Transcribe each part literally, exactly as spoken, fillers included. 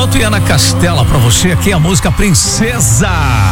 Ana Castela pra você aqui, a música Princesa.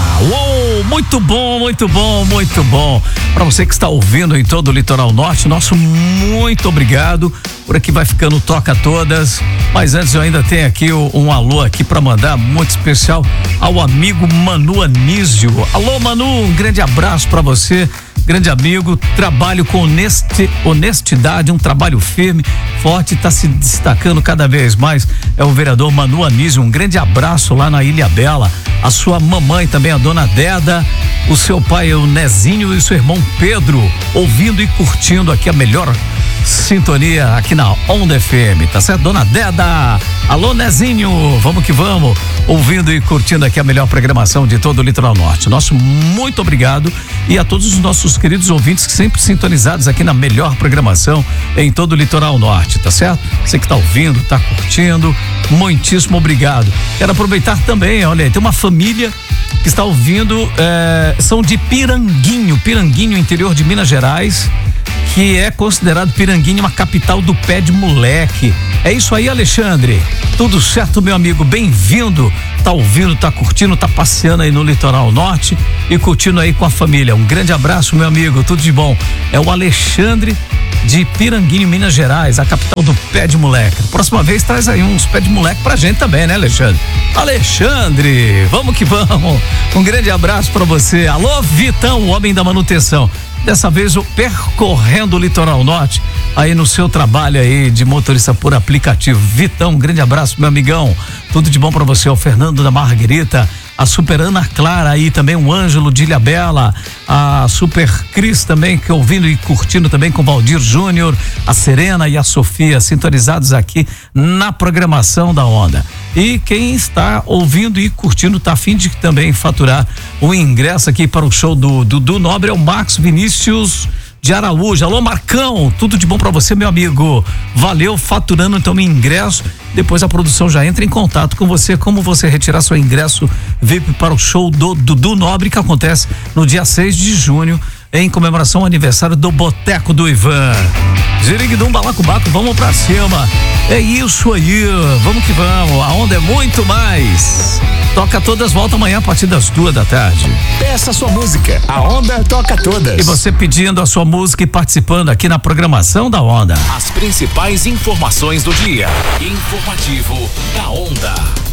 Uou, muito bom, muito bom, muito bom. Pra você que está ouvindo em todo o Litoral Norte, nosso muito obrigado. Por aqui vai ficando Toca Todas, mas antes eu ainda tenho aqui um, um alô aqui pra mandar, muito especial ao amigo Manu Anísio. Alô Manu, um grande abraço pra você. Grande amigo, trabalho com honesti, honestidade, um trabalho firme, forte, está se destacando cada vez mais. É o vereador Manu Anísio, um grande abraço lá na Ilha Bela. A sua mamãe também, a dona Deda, o seu pai, o Nezinho, e o seu irmão Pedro, ouvindo e curtindo aqui a melhor sintonia aqui na Onda F M, tá certo? Dona Deda, alô Nezinho, vamos que vamos, ouvindo e curtindo aqui a melhor programação de todo o Litoral Norte. Nosso muito obrigado, e a todos os nossos queridos ouvintes que sempre sintonizados aqui na melhor programação em todo o Litoral Norte, tá certo? Você que tá ouvindo, tá curtindo, muitíssimo obrigado. Quero aproveitar também, olha aí, tem uma família que está ouvindo, é, são de Piranguinho, Piranguinho, interior de Minas Gerais, que é considerado Piranguinho uma capital do pé de moleque. É isso aí, Alexandre? Tudo certo, meu amigo? Bem-vindo. Tá ouvindo, tá curtindo, tá passeando aí no Litoral Norte e curtindo aí com a família. Um grande abraço, meu amigo. Tudo de bom. É o Alexandre de Piranguinho, Minas Gerais, a capital do pé de moleque. Próxima vez traz aí uns pé de moleque pra gente também, né, Alexandre? Alexandre, vamos que vamos. Um grande abraço pra você. Alô, Vitão, o homem da manutenção. Dessa vez eu percorrendo o Litoral Norte, aí no seu trabalho aí de motorista por aplicativo. Vitão, um grande abraço, meu amigão. Tudo de bom pra você, o Fernando da Marguerita, a Super Ana Clara aí também, o Ângelo de Ilha Bela, a Super Cris também, que ouvindo e curtindo também com o Valdir Júnior, a Serena e a Sofia, sintonizados aqui na programação da Onda. E quem está ouvindo e curtindo, tá a fim de também faturar o ingresso aqui para o show do Dudu Nobre, é o Marcos Vinícius de Araújo. Alô, Marcão, tudo de bom pra você, meu amigo. Valeu, faturando então o ingresso. Depois a produção já entra em contato com você, como você retirar seu ingresso V I P para o show do Dudu Nobre, que acontece no dia seis de junho, em comemoração ao aniversário do Boteco do Ivan. Ziriguidum, balacobaco, vamos pra cima. É isso aí, vamos que vamos. A Onda é muito mais. Toca Todas volta amanhã a partir das duas da tarde. Peça sua música, a Onda toca todas. E você pedindo a sua música e participando aqui na programação da Onda. As principais informações do dia. Informativo da Onda.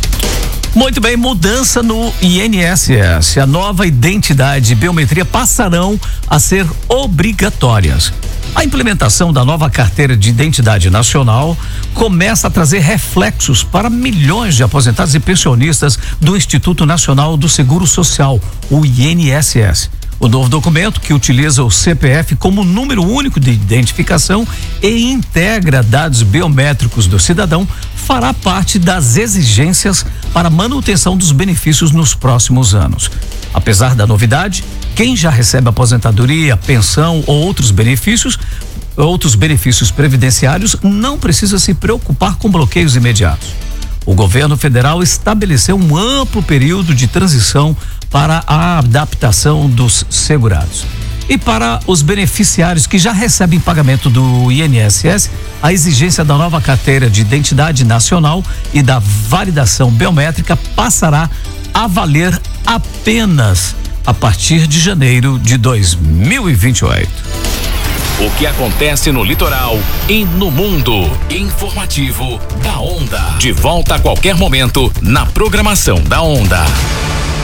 Muito bem, mudança no I N S S. A nova identidade e biometria passarão a ser obrigatórias. A implementação da nova carteira de identidade nacional começa a trazer reflexos para milhões de aposentados e pensionistas do Instituto Nacional do Seguro Social, o I N S S. O novo documento, que utiliza o C P F como número único de identificação e integra dados biométricos do cidadão, fará parte das exigências para manutenção dos benefícios nos próximos anos. Apesar da novidade, quem já recebe aposentadoria, pensão ou outros benefícios, outros benefícios previdenciários, não precisa se preocupar com bloqueios imediatos. O governo federal estabeleceu um amplo período de transição para a adaptação dos segurados. E para os beneficiários que já recebem pagamento do I N S S, a exigência da nova carteira de identidade nacional e da validação biométrica passará a valer apenas a partir de janeiro de dois mil e vinte e oito. O que acontece no litoral e no mundo. Informativo da Onda. De volta a qualquer momento na programação da Onda.